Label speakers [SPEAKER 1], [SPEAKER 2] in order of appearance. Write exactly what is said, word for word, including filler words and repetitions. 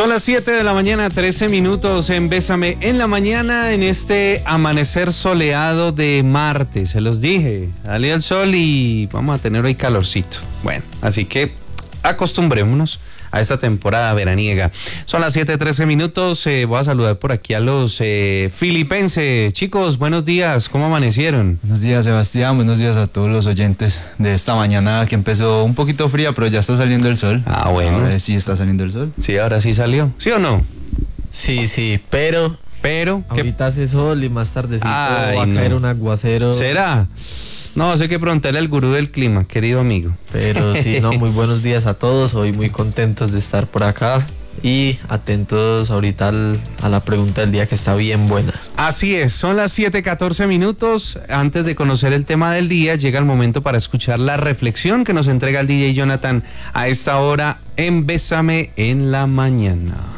[SPEAKER 1] Son las siete de la mañana, trece minutos en Bésame en la mañana, en este amanecer soleado de martes. Se los dije, salió el sol y vamos a tener hoy calorcito. Bueno, así que acostumbrémonos a esta temporada veraniega. Son las siete, trece minutos. Eh, voy a saludar por aquí a los eh, filipenses. Chicos, buenos días. ¿Cómo amanecieron?
[SPEAKER 2] Buenos días, Sebastián. Buenos días a todos los oyentes de esta mañana que empezó un poquito fría, pero ya está saliendo el sol.
[SPEAKER 1] Ah, bueno.
[SPEAKER 2] Ahora sí está saliendo el sol.
[SPEAKER 1] Sí, ahora sí salió. ¿Sí o no?
[SPEAKER 3] Sí, sí, pero...
[SPEAKER 1] Pero...
[SPEAKER 3] Ahorita hace sol y más tardecito
[SPEAKER 1] Ay,
[SPEAKER 3] va a
[SPEAKER 1] no.
[SPEAKER 3] caer un aguacero.
[SPEAKER 1] ¿Será? No, sé que preguntarle al gurú del clima, querido amigo.
[SPEAKER 3] Pero sí, no, muy buenos días a todos. Hoy muy contentos de estar por acá y atentos ahorita al, a la pregunta del día, que está bien buena.
[SPEAKER 1] Así es, son las siete, catorce minutos. Antes de conocer el tema del día, llega el momento para escuchar la reflexión que nos entrega el D J Jonathan a esta hora en Bésame en la mañana.